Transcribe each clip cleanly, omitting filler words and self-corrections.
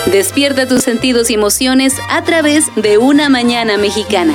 Despierta tus sentidos y emociones a través de Una Mañana Mexicana.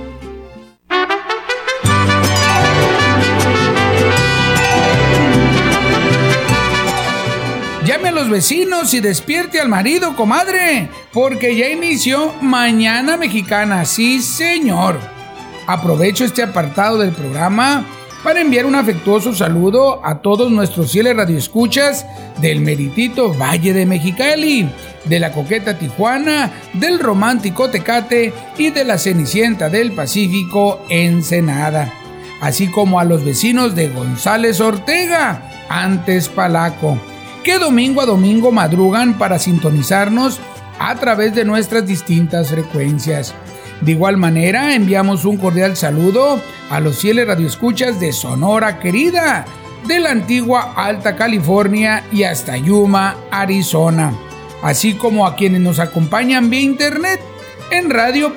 Llame a los vecinos y despierte al marido, comadre, porque ya inició Mañana Mexicana, sí señor. Aprovecho este apartado del programa para enviar un afectuoso saludo a todos nuestros fieles radioescuchas del meritito Valle de Mexicali, de la coqueta Tijuana, del romántico Tecate y de la cenicienta del Pacífico, Ensenada, así como a los vecinos de González Ortega, antes Palaco, que domingo a domingo madrugan para sintonizarnos a través de nuestras distintas frecuencias. De igual manera, enviamos un cordial saludo a los fieles radioescuchas de Sonora Querida, de la antigua Alta California y hasta Yuma, Arizona, así como a quienes nos acompañan vía internet en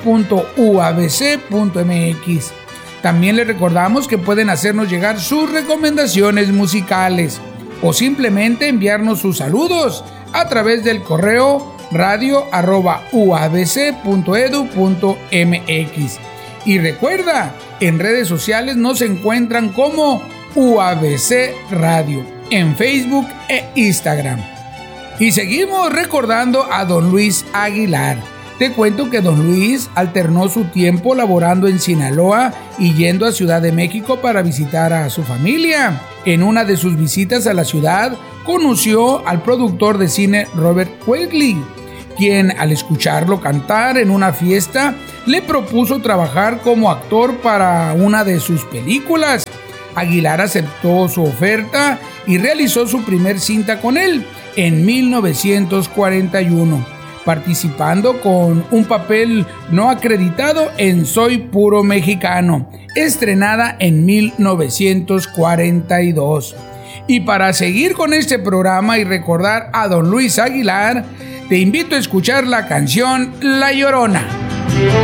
radio.uabc.mx. También les recordamos que pueden hacernos llegar sus recomendaciones musicales o simplemente enviarnos sus saludos a través del correo radio@uabc.edu.mx. Y recuerda, en redes sociales nos encuentran como UABC Radio, en Facebook e Instagram. Y seguimos recordando a don Luis Aguilar. Te cuento que don Luis alternó su tiempo laborando en Sinaloa y yendo a Ciudad de México para visitar a su familia. En una de sus visitas a la ciudad, conoció al productor de cine Robert Quigley, quien al escucharlo cantar en una fiesta le propuso trabajar como actor para una de sus películas. Aguilar aceptó su oferta y realizó su primer cinta con él en 1941, participando con un papel no acreditado en Soy Puro Mexicano, estrenada en 1942. Y para seguir con este programa y recordar a don Luis Aguilar, te invito a escuchar la canción La Llorona.